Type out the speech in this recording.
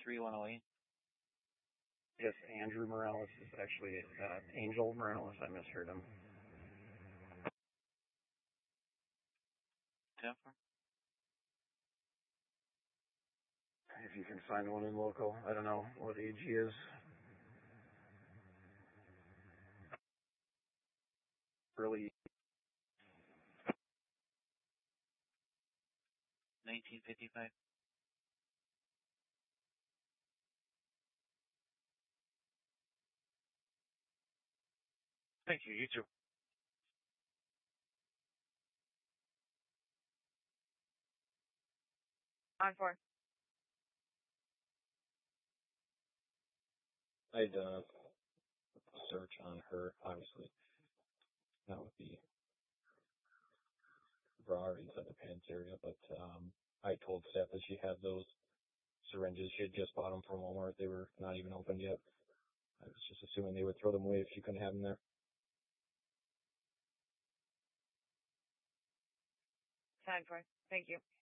3108. Yes, Andrew Morales is actually Angel Morales. I misheard him. 10-4. If you can find one in local, I don't know what age he is. Early 1955. Thank you. You too. On 4. I'd search on her, obviously. That would be broader inside the pants area, but I told staff that she had those syringes. She had just bought them from Walmart. They were not even opened yet. I was just assuming they would throw them away if she couldn't have them there. 10-4. Thank you.